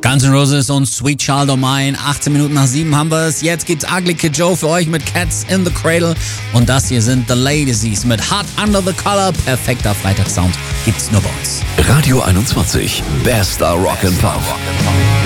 Guns N' Roses und Sweet Child O' Mine. 18 Minuten nach 7 haben wir es. Jetzt gibt's Ugly Kid Joe für euch mit Cats in the Cradle. Und das hier sind The Ladies mit Hot Under the Collar. Perfekter Freitagssound gibt's nur bei uns. Radio 21, bester Rock and Pop.